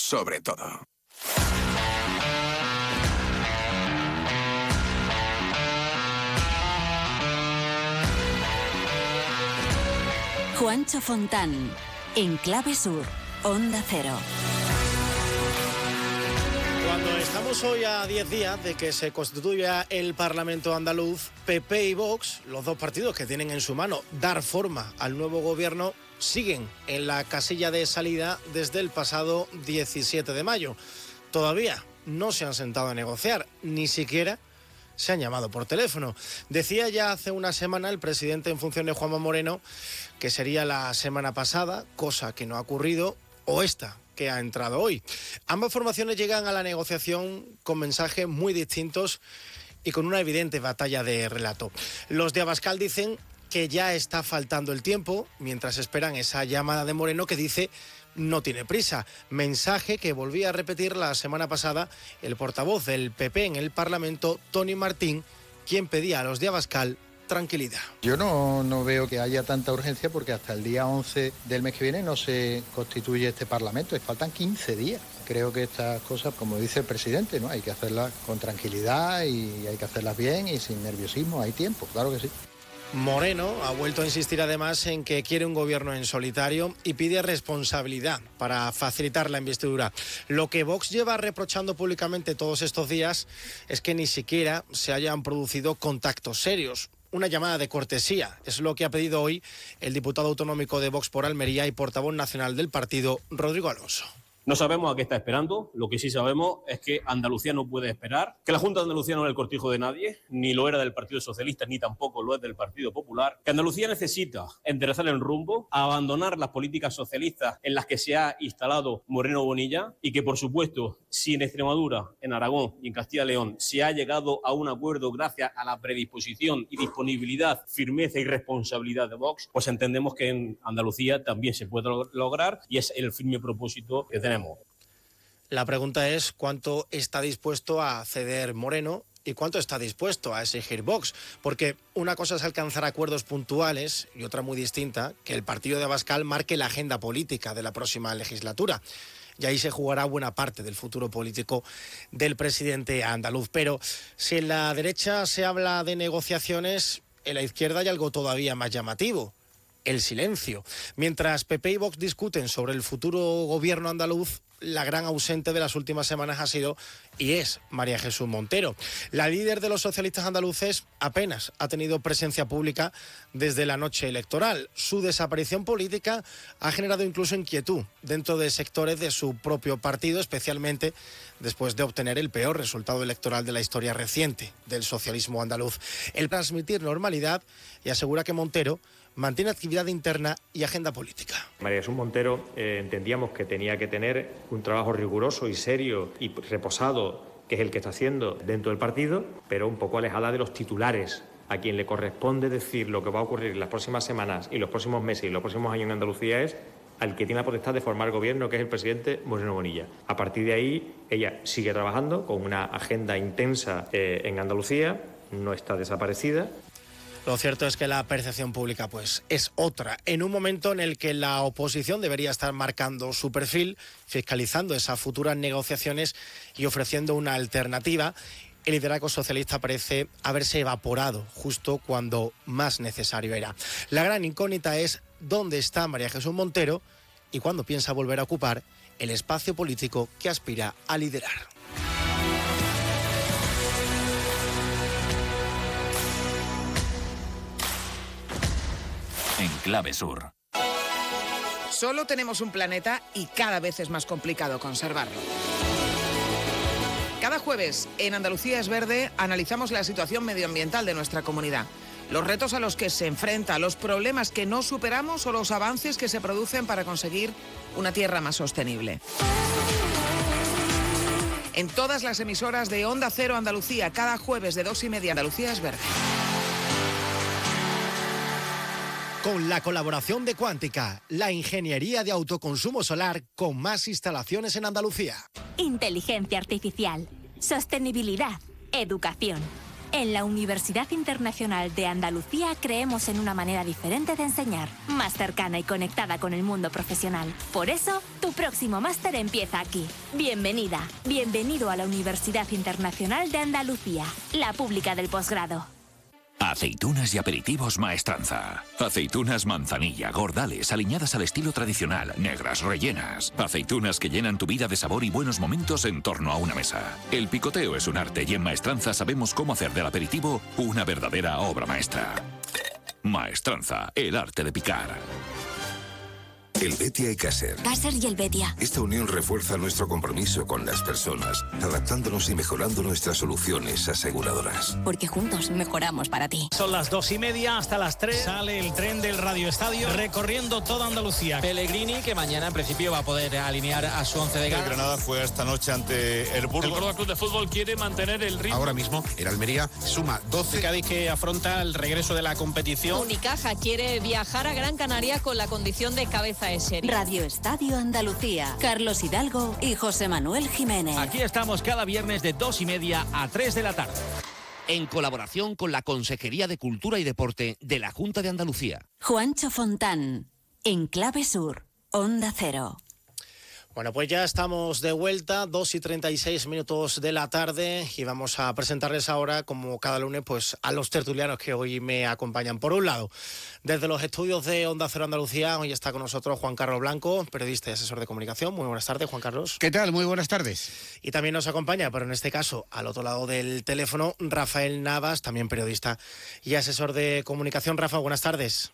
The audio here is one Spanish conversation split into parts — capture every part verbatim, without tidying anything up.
sobre todo. Juancho Fontán, en Clave Sur, Onda Cero. Cuando estamos hoy a diez días de que se constituya el Parlamento andaluz, P P y Vox, los dos partidos que tienen en su mano dar forma al nuevo gobierno, siguen en la casilla de salida desde el pasado diecisiete de mayo. Todavía no se han sentado a negociar, ni siquiera se han llamado por teléfono. Decía ya hace una semana el presidente en funciones, Juanma Moreno, que sería la semana pasada, cosa que no ha ocurrido, o esta, que ha entrado hoy. Ambas formaciones llegan a la negociación con mensajes muy distintos y con una evidente batalla de relato. Los de Abascal dicen que ya está faltando el tiempo, mientras esperan esa llamada de Moreno que dice no tiene prisa. Mensaje que volvía a repetir la semana pasada el portavoz del P P en el Parlamento, Tony Martín, quien pedía a los de Abascal tranquilidad. Yo no, no veo que haya tanta urgencia porque hasta el día once del mes que viene no se constituye este Parlamento, faltan quince días. Creo que estas cosas, como dice el presidente, ¿no? Hay que hacerlas con tranquilidad y hay que hacerlas bien y sin nerviosismo, hay tiempo, claro que sí. Moreno ha vuelto a insistir además en que quiere un gobierno en solitario y pide responsabilidad para facilitar la investidura. Lo que Vox lleva reprochando públicamente todos estos días es que ni siquiera se hayan producido contactos serios. Una llamada de cortesía es lo que ha pedido hoy el diputado autonómico de Vox por Almería y portavoz nacional del partido, Rodrigo Alonso. No sabemos a qué está esperando, lo que sí sabemos es que Andalucía no puede esperar, que la Junta de Andalucía no es el cortijo de nadie, ni lo era del Partido Socialista, ni tampoco lo es del Partido Popular, que Andalucía necesita enderezar el rumbo, abandonar las políticas socialistas en las que se ha instalado Moreno Bonilla y que, por supuesto, si en Extremadura, en Aragón y en Castilla y León se ha llegado a un acuerdo gracias a la predisposición y disponibilidad, firmeza y responsabilidad de Vox, pues entendemos que en Andalucía también se puede lograr y es el firme propósito que tenemos. La pregunta es cuánto está dispuesto a ceder Moreno y cuánto está dispuesto a exigir Vox, porque una cosa es alcanzar acuerdos puntuales y otra muy distinta, que el partido de Abascal marque la agenda política de la próxima legislatura. Y ahí se jugará buena parte del futuro político del presidente andaluz. Pero si en la derecha se habla de negociaciones, en la izquierda hay algo todavía más llamativo: el silencio. Mientras P P y Vox discuten sobre el futuro gobierno andaluz, la gran ausente de las últimas semanas ha sido y es María Jesús Montero. La líder de los socialistas andaluces apenas ha tenido presencia pública desde la noche electoral. Su desaparición política ha generado incluso inquietud dentro de sectores de su propio partido, especialmente después de obtener el peor resultado electoral de la historia reciente del socialismo andaluz. El transmitir normalidad y asegura que Montero mantiene actividad interna y agenda política. María Jesús Montero eh, entendíamos que tenía que tener un trabajo riguroso y serio y reposado, que es el que está haciendo dentro del partido, pero un poco alejada de los titulares, a quien le corresponde decir lo que va a ocurrir en las próximas semanas y los próximos meses y los próximos años en Andalucía es al que tiene la potestad de formar gobierno, que es el presidente Moreno Bonilla. A partir de ahí, ella sigue trabajando con una agenda intensa eh, en Andalucía, no está desaparecida. Lo cierto es que la percepción pública pues es otra, en un momento en el que la oposición debería estar marcando su perfil, fiscalizando esas futuras negociaciones y ofreciendo una alternativa. El liderazgo socialista parece haberse evaporado justo cuando más necesario era. La gran incógnita es dónde está María Jesús Montero y cuándo piensa volver a ocupar el espacio político que aspira a liderar. En Clave Sur. Solo tenemos un planeta y cada vez es más complicado conservarlo. Cada jueves en Andalucía es Verde analizamos la situación medioambiental de nuestra comunidad, los retos a los que se enfrenta, los problemas que no superamos o los avances que se producen para conseguir una tierra más sostenible. En todas las emisoras de Onda Cero Andalucía, cada jueves de dos y media, Andalucía es Verde. Con la colaboración de Cuántica, la ingeniería de autoconsumo solar con más instalaciones en Andalucía. Inteligencia artificial, sostenibilidad, educación. En la Universidad Internacional de Andalucía creemos en una manera diferente de enseñar, más cercana y conectada con el mundo profesional. Por eso, tu próximo máster empieza aquí. Bienvenida, bienvenido a la Universidad Internacional de Andalucía, la pública del posgrado. Aceitunas y aperitivos Maestranza. Aceitunas manzanilla, gordales, aliñadas al estilo tradicional, negras, rellenas. Aceitunas que llenan tu vida de sabor y buenos momentos en torno a una mesa. El picoteo es un arte y en Maestranza sabemos cómo hacer del aperitivo una verdadera obra maestra. Maestranza, el arte de picar. El Betia y Caser. Caser y el Betia. Esta unión refuerza nuestro compromiso con las personas, adaptándonos y mejorando nuestras soluciones aseguradoras. Porque juntos mejoramos para ti. Son las dos y media, hasta las tres sale el tren del Radio Estadio recorriendo toda Andalucía. Pellegrini, que mañana en principio va a poder alinear a su once de gala. El Granada juega esta noche ante el Burgos. El Córdoba Club de Fútbol quiere mantener el ritmo. Ahora mismo el Almería suma doce. El Cádiz, que afronta el regreso de la competición. Unicaja quiere viajar a Gran Canaria con la condición de cabeza de serie. Radio Estadio Andalucía. Carlos Hidalgo y José Manuel Jiménez. Aquí estamos cada viernes de dos y media a tres de la tarde. En colaboración con la Consejería de Cultura y Deporte de la Junta de Andalucía. Juancho Fontán, en Clave Sur, Onda Cero. Bueno, pues ya estamos de vuelta, dos y treinta y seis minutos de la tarde, y vamos a presentarles ahora, como cada lunes, pues a los tertulianos que hoy me acompañan. Por un lado, desde los estudios de Onda Cero Andalucía, hoy está con nosotros Juan Carlos Blanco, periodista y asesor de comunicación. Muy buenas tardes, Juan Carlos. ¿Qué tal? Muy buenas tardes. Y también nos acompaña, pero en este caso, al otro lado del teléfono, Rafael Navas, también periodista y asesor de comunicación. Rafa, buenas tardes.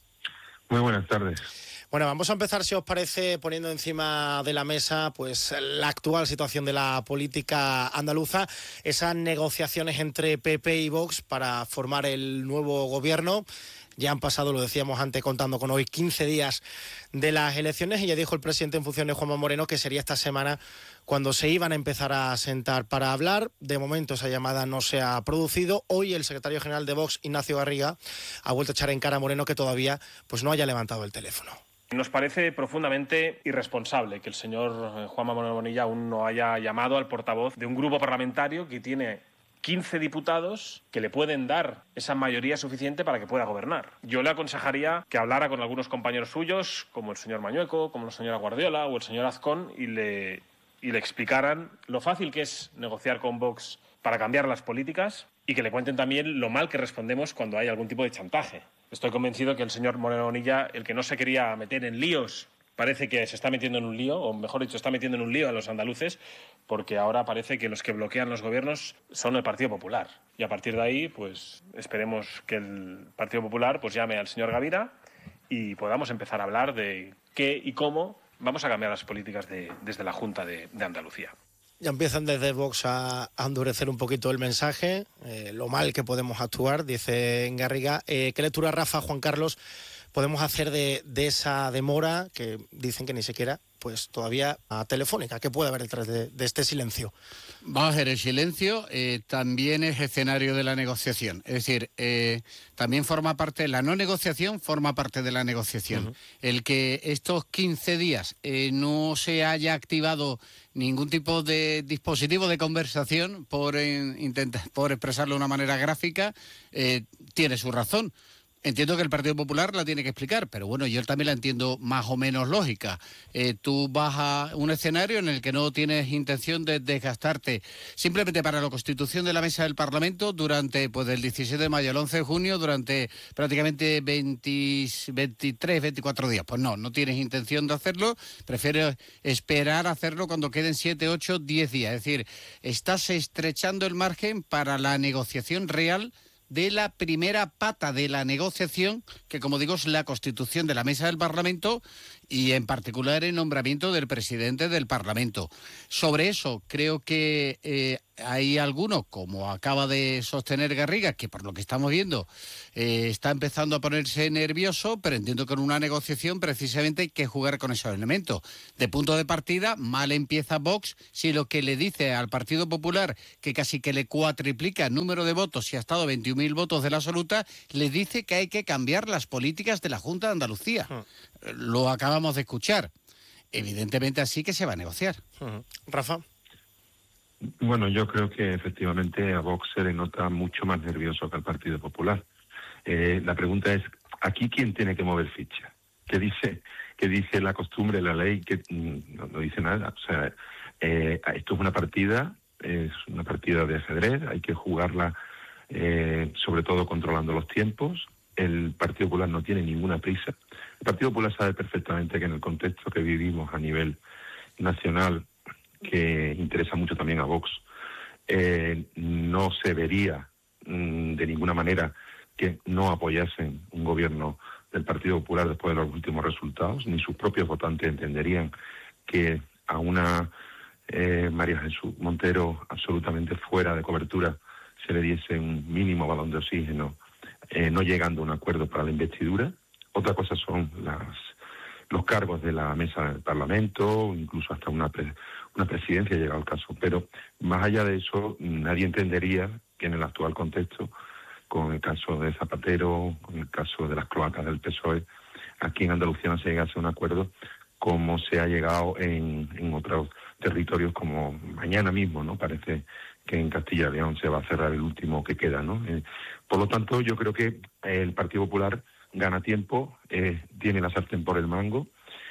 Muy buenas tardes. Bueno, vamos a empezar, si os parece, poniendo encima de la mesa pues la actual situación de la política andaluza, esas negociaciones entre P P y Vox para formar el nuevo gobierno. Ya han pasado, lo decíamos antes, contando con hoy, quince días de las elecciones, y ya dijo el presidente en funciones, Juanma Moreno, que sería esta semana cuando se iban a empezar a sentar para hablar. De momento esa llamada no se ha producido. Hoy el secretario general de Vox, Ignacio Garriga, ha vuelto a echar en cara a Moreno que todavía pues no haya levantado el teléfono. Nos parece profundamente irresponsable que el señor Juanma Moreno Bonilla aún no haya llamado al portavoz de un grupo parlamentario que tiene quince diputados que le pueden dar esa mayoría suficiente para que pueda gobernar. Yo le aconsejaría que hablara con algunos compañeros suyos, como el señor Mañueco, como la señora Guardiola o el señor Azcón, y le, y le explicaran lo fácil que es negociar con Vox para cambiar las políticas, y que le cuenten también lo mal que respondemos cuando hay algún tipo de chantaje. Estoy convencido que el señor Moreno Bonilla, el que no se quería meter en líos, parece que se está metiendo en un lío, o mejor dicho, está metiendo en un lío a los andaluces, porque ahora parece que los que bloquean los gobiernos son el Partido Popular. Y a partir de ahí, pues esperemos que el Partido Popular pues llame al señor Gavira y podamos empezar a hablar de qué y cómo vamos a cambiar las políticas de, desde la Junta de, de Andalucía. Ya empiezan desde Vox a, a endurecer un poquito el mensaje, eh, lo mal que podemos actuar, dice Garriga. Eh, ¿Qué lectura, Rafa, Juan Carlos, podemos hacer de, de esa demora que dicen que ni siquiera, pues todavía a telefónica? ¿Qué puede haber detrás de, de este silencio? Vamos a ver, el silencio eh, también es escenario de la negociación. Es decir, eh, también forma parte, la no negociación forma parte de la negociación. Uh-huh. El que estos quince días eh, no se haya activado ningún tipo de dispositivo de conversación, por, eh, intenta, por expresarlo de una manera gráfica, eh, tiene su razón. Entiendo que el Partido Popular la tiene que explicar, pero bueno, yo también la entiendo más o menos lógica. Eh, tú vas a un escenario en el que no tienes intención de desgastarte simplemente para la constitución de la mesa del Parlamento durante, pues del diecisiete de mayo al once de junio, durante prácticamente veinte, veintitrés, veinticuatro días. Pues no, no tienes intención de hacerlo, prefieres esperar a hacerlo cuando queden siete, ocho, diez días. Es decir, estás estrechando el margen para la negociación real de la primera pata de la negociación, que como digo es la constitución de la mesa del Parlamento y en particular el nombramiento del presidente del Parlamento. Sobre eso creo que eh, hay algunos, como acaba de sostener Garriga, que por lo que estamos viendo eh, está empezando a ponerse nervioso, pero entiendo que en una negociación precisamente hay que jugar con esos elementos. De punto de partida, mal empieza Vox si lo que le dice al Partido Popular, que casi que le cuatriplica el número de votos, si ha estado veintiún mil votos de la absoluta, le dice que hay que cambiar las políticas de la Junta de Andalucía. Uh-huh. Lo acabamos de escuchar. Evidentemente así que se va a negociar. Uh-huh. Rafa. Bueno, yo creo que efectivamente a Vox se le nota mucho más nervioso que al Partido Popular. Eh, la pregunta es, ¿aquí quién tiene que mover ficha? ¿Qué dice, qué dice la costumbre, la ley? Que no, no dice nada. O sea, eh, esto es una partida, es una partida de ajedrez, hay que jugarla eh, sobre todo controlando los tiempos. El Partido Popular no tiene ninguna prisa. El Partido Popular sabe perfectamente que en el contexto que vivimos a nivel nacional, que interesa mucho también a Vox, eh, no se vería mmm, de ninguna manera que no apoyasen un gobierno del Partido Popular después de los últimos resultados, ni sus propios votantes entenderían que a una eh, María Jesús Montero absolutamente fuera de cobertura se le diese un mínimo balón de oxígeno, eh, no llegando a un acuerdo para la investidura. Otra cosa son las los cargos de la mesa del Parlamento, incluso hasta una, pre, una presidencia llegado el caso. Pero más allá de eso, nadie entendería que en el actual contexto, con el caso de Zapatero, con el caso de las cloacas del P S O E, aquí en Andalucía no se llegase a un acuerdo como se ha llegado en, en otros territorios, como mañana mismo, ¿no? Parece que en Castilla y León se va a cerrar el último que queda, ¿no? Eh, por lo tanto, yo creo que el Partido Popular gana tiempo, eh, tiene la sartén por el mango,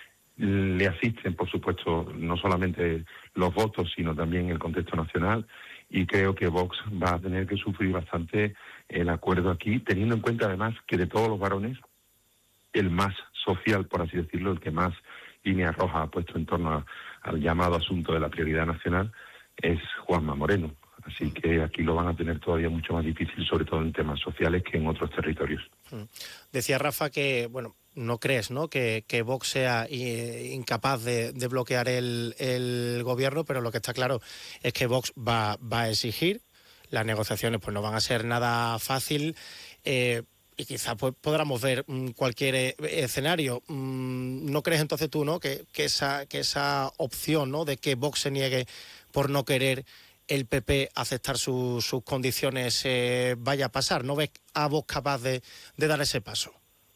le asisten, por supuesto, no solamente los votos, sino también el contexto nacional, y creo que Vox va a tener que sufrir bastante el acuerdo aquí, teniendo en cuenta además que de todos los varones, el más social, por así decirlo, el que más línea roja ha puesto en torno a, al llamado asunto de la prioridad nacional, es Juanma Moreno. Así que aquí lo van a tener todavía mucho más difícil, sobre todo en temas sociales, que en otros territorios. Decía Rafa que, bueno, no crees, ¿no?, que, que Vox sea eh, incapaz de, de bloquear el, el gobierno, pero lo que está claro es que Vox va, va a exigir. Las negociaciones pues no van a ser nada fácil. Eh, y quizás pues, podamos ver mmm, cualquier eh, escenario. Mm, ¿No crees entonces tú, no, que, que, esa, que esa opción, ¿no?, de que Vox se niegue por no querer el P P aceptar su, sus condiciones eh, vaya a pasar? ¿No ves a Vox capaz de, de dar ese paso?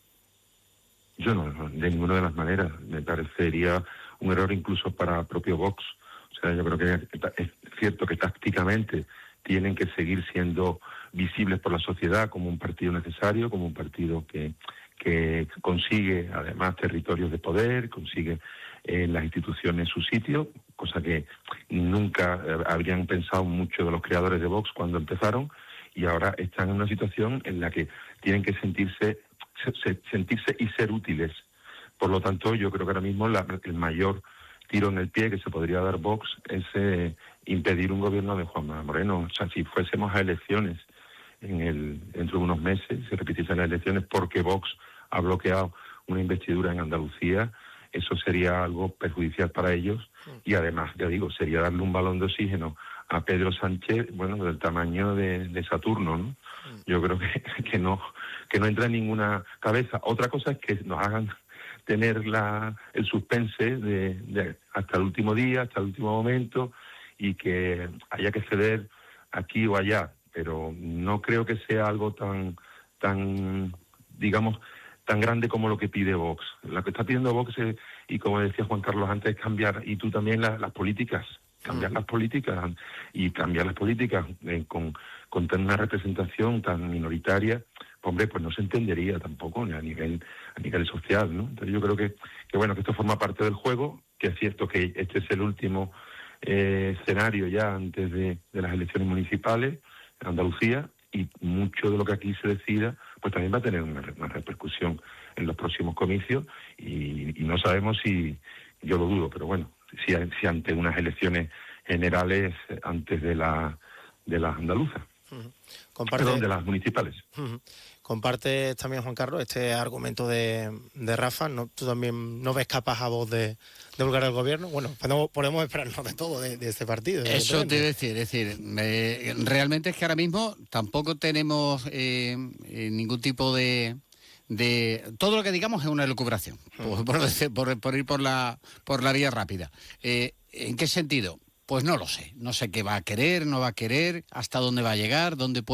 Yo no, de ninguna de las maneras. Me parecería un error incluso para el propio Vox. O sea, yo creo que es cierto que tácticamente tienen que seguir siendo visibles por la sociedad como un partido necesario, como un partido que, que consigue además territorios de poder, consigue en las instituciones su sitio, cosa que nunca eh, habrían pensado muchos de los creadores de Vox cuando empezaron, y ahora están en una situación en la que tienen que sentirse se, sentirse y ser útiles. Por lo tanto, yo creo que ahora mismo la, el mayor tiro en el pie que se podría dar Vox es eh, impedir un gobierno de Juanma Moreno. O sea, si fuésemos a elecciones en el dentro de unos meses, se repitiesen las elecciones porque Vox ha bloqueado una investidura en Andalucía, eso sería algo perjudicial para ellos, y además, ya digo, sería darle un balón de oxígeno a Pedro Sánchez, bueno, del tamaño de, de Saturno, ¿no? Yo creo que, que no que no entra en ninguna cabeza. Otra cosa es que nos hagan tener la el suspense de, de hasta el último día, hasta el último momento, y que haya que ceder aquí o allá, pero no creo que sea algo tan tan digamos tan grande como lo que pide Vox. Lo que está pidiendo Vox es, y como decía Juan Carlos antes, es cambiar, y tú también, la, las políticas, cambiar uh-huh. las políticas, y cambiar las políticas eh, con, con una representación tan minoritaria, hombre, pues no se entendería tampoco a nivel a nivel social, ¿no? Entonces yo creo que, que bueno, que esto forma parte del juego, que es cierto que este es el último eh, escenario ya antes de, de las elecciones municipales en Andalucía, y mucho de lo que aquí se decida pues también va a tener una, una repercusión en los próximos comicios, y, y no sabemos si, yo lo dudo, pero bueno, si, si ante unas elecciones generales antes de la de las andaluzas. Uh-huh. Comparte, Perdón, de las municipales. Uh-huh. Compartes también, Juan Carlos, este argumento de, de Rafa, ¿no? ¿Tú también no ves capaz a vos de, de holgar el gobierno? Bueno, podemos, podemos esperarnos de todo de, de este partido. Eso te iba a decir, es decir, eh, realmente es que ahora mismo tampoco tenemos eh, eh, ningún tipo de... de todo lo que digamos es una elucubración, uh-huh. por, por, por, por ir por la, por la vía rápida. Eh, ¿En qué sentido? Pues no lo sé, no sé qué va a querer, no va a querer, hasta dónde va a llegar, dónde puede